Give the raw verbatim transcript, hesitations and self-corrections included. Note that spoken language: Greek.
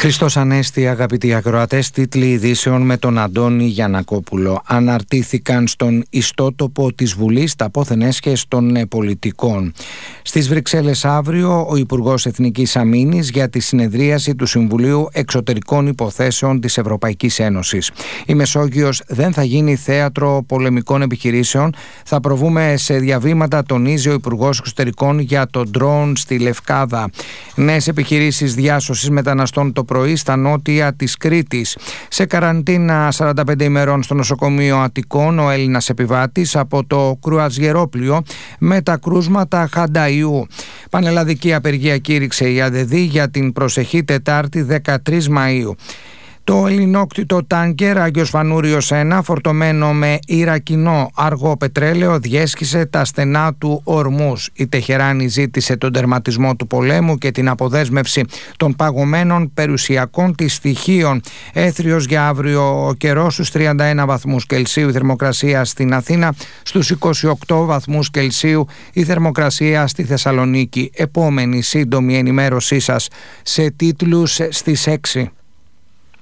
Χριστός Ανέστη, αγαπητοί ακροατές, τίτλοι ειδήσεων με τον Αντώνη Γιαννακόπουλο. Αναρτήθηκαν στον ιστότοπο της Βουλής τα πόθεν έσχες των πολιτικών. Στις Βρυξέλλες αύριο ο Υπουργός Εθνικής Αμήνης για τη συνεδρίαση του Συμβουλίου Εξωτερικών Υποθέσεων της Ευρωπαϊκής Ένωσης. Η Μεσόγειος δεν θα γίνει θέατρο πολεμικών επιχειρήσεων. Θα προβούμε σε διαβήματα, τονίζει ο Υπουργός Εξωτερικών για το ντρόουν στη Λευκάδα. Νέες επιχειρήσεις διάσωσης μεταναστών το πρωί στα νότια της Κρήτης. Σε καραντίνα σαράντα πέντε ημερών στο νοσοκομείο Αττικών ο Έλληνας επιβάτης από το κρουαζιερόπλοιο με τα κρούσματα Χανταϊού. Πανελλαδική απεργία κήρυξε η ΑΔΕΔΗ για την προσεχή Τετάρτη δεκατρείς Μαΐου. Το ελληνόκτητο τάνκερ Άγιος Φανούριος ένα, φορτωμένο με Ιρακινό αργό πετρέλαιο, διέσχισε τα στενά του Ορμούς. Η Τεχεράνη ζήτησε τον τερματισμό του πολέμου και την αποδέσμευση των παγωμένων περιουσιακών της στοιχείων. Έθριος για αύριο ο καιρός στους τριάντα ένα βαθμούς Κελσίου, η θερμοκρασία στην Αθήνα στους είκοσι οκτώ βαθμούς Κελσίου, η θερμοκρασία στη Θεσσαλονίκη. Επόμενη σύντομη ενημέρωσή σας σε τίτλους στις έξι.